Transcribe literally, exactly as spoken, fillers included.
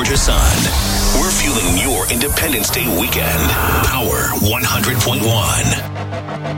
Georgia sun. We're fueling your Independence Day weekend. Power one hundred point one.